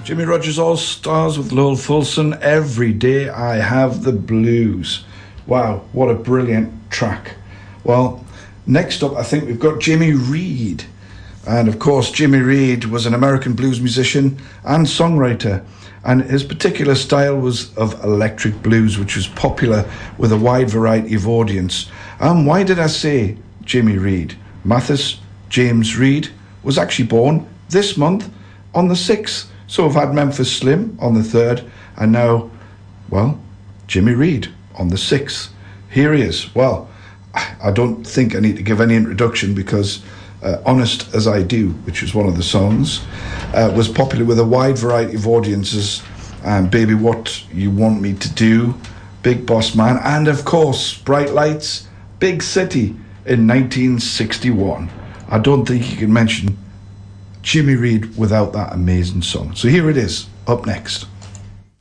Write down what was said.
Jimmie Rodgers All Stars with Lowell Fulson. Every Day I Have the Blues. Wow, what a brilliant track. Well, next up I think we've got Jimmy Reed. And of course Jimmy Reed was an American blues musician and songwriter, and his particular style was of electric blues, which was popular with a wide variety of audience. And why did I say Jimmy Reed? Mathis James Reed was actually born this month on the 6th. So we've had Memphis Slim on the 3rd, and now, well, Jimmy Reed on the 6th. Here he is. Well, I don't think I need to give any introduction because Honest As I Do, which was one of the songs, was popular with a wide variety of audiences. Baby What You Want Me to Do, Big Boss Man, and of course, Bright Lights, Big City in 1961. I don't think you can mention Jimmy Reed without that amazing song. So here it is, up next.